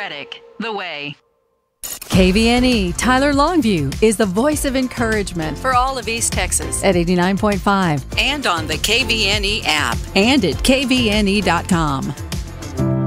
Athletic, the way. KVNE Tyler Longview is the voice of encouragement for all of East Texas at 89.5 And on the KVNE app. and at kvne.com.